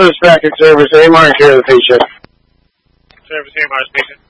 Office back in service. AMR and care of the patient. Service AMR, patient.